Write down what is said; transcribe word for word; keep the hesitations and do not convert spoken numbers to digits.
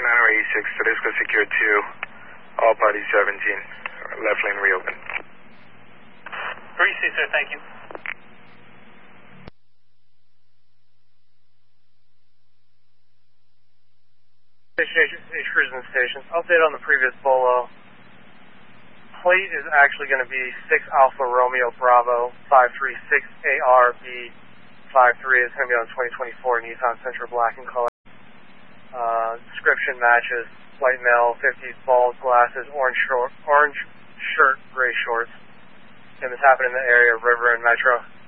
nine oh eighty-six, Tedesco secured two, all parties seventeen, left lane reopen. three C, sir, thank you. H Cruising Station. Update on the previous Bolo. Plate is actually going to be six Alpha Romeo Bravo five three six A R B five three. It's going to be on twenty twenty-four Nissan Sentra black in color. Uh, description matches white male, fifties, bald glasses, orange short, orange shirt, gray shorts. And this happened in the area of River and Metro.